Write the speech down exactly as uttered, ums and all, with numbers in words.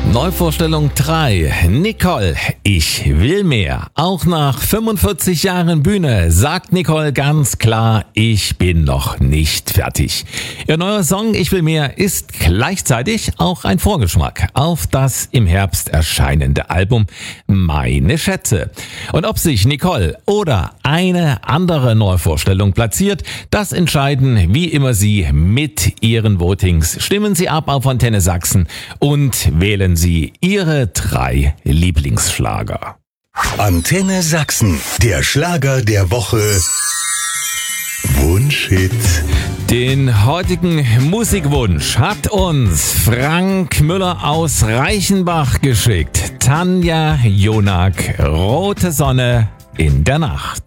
Neuvorstellung drei. Nicole, ich will mehr. Auch nach fünfundvierzig Jahren Bühne sagt Nicole ganz klar, ich bin noch nicht fertig. Ihr neuer Song Ich will mehr ist gleichzeitig auch ein Vorgeschmack auf das im Herbst erscheinende Album Meine Schätze. Und ob sich Nicole oder eine andere Neuvorstellung platziert, das entscheiden wie immer Sie mit Ihren Votings. Stimmen Sie ab auf Antenne Sachsen und wählen Sie Ihre drei Lieblingsschlager. Antenne Sachsen, der Schlager der Woche. Wunschhit. Den heutigen Musikwunsch hat uns Frank Müller aus Reichenbach geschickt. Tanja Jonak, Rote Sonne in der Nacht.